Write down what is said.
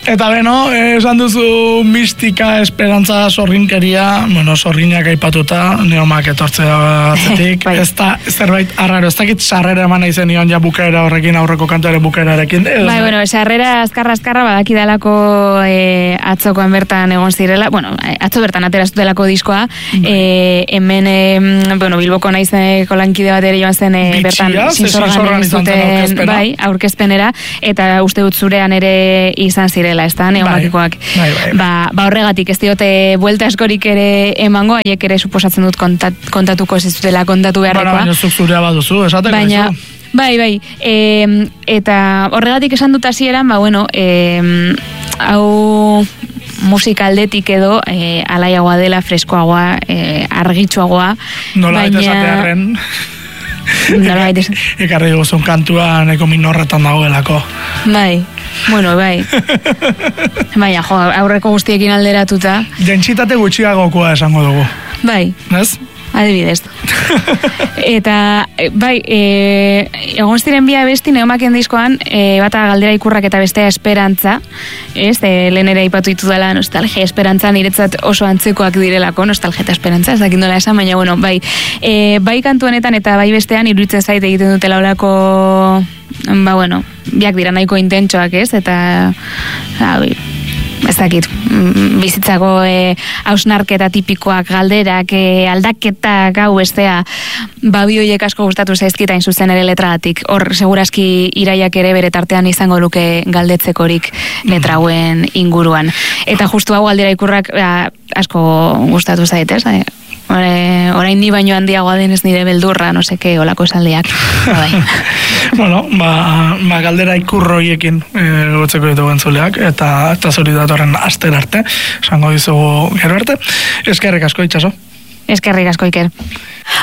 Eta beno, esan duzu mistika, esperantza, sorrinkeria, sorrinak aipatuta, neomak etortzea batzetik, ez da, zerbait arraro, ez dakit sarrera eman nahi zen ja bukaera horrekin, aurreko kantuaren bukaerarekin. Sarrera azkarra badakidalako atzokoan bertan egon zirela, atzo bertan aterazutelako diskoa, hemen, Bilboko naizeko lankide bat ere joan zen bertan zinzorgan zuten aurkezpenera, eta uste dut zurean ere izan zirela, ez da, neomatikoak. Horregatik ez diote buelta askorik ere emango, haiek ere suposatzen dut kontatuko ez dutela kontatu beharrekoa. Baina zuk zurea baduzu, esateko ez. Bai, eta horregatik esan dut hasieran, hau musika aldetik edo alaiagoa dela, freskoagoa, argitsuagoa. Nola baita esatearen. Ekarri guzun kantua neko minorretan dagoelako. Bai. Aurreko guztiekin alderatuta. Dentsitate gutxiagokoa esango dugu. Bai. Ez? Adibidez. Eta, egon ziren bi abesti neomaken diskoan, bata Galdera Ikurrak eta bestea Esperantza, lehen ere aipatu ditu dela nostalgia, esperantza, niretzat oso antzekoak direlako, nostalgia eta esperantza, ez dakit nola esan, baina, bai kantu honetan eta bai bestean iruditzen zait egiten dutela olako, biak dira nahiko intentsoak, ez, eta, ez dakit, bizitzako hausnarketa tipikoak, galderak, aldaketak, hau bestea, bioiek asko gustatu zaizkitain zuzen ere letragatik. Hor, segurazki Iraiak ere bere tartean izango luke galdetzekorik letrauen inguruan. Eta justu hau Galdera Ikurrak asko gustatu zaitez, orain ni baino handiagoa denez nire beldurra, no seke, olako esaldiak. Galdera Ikurroiekin gotzeko ditu gentzuleak, eta zuri datorren aster arte, esango dizugu gero arte. Eskerrik asko, Itxaso. Eskerrik asko, Iker.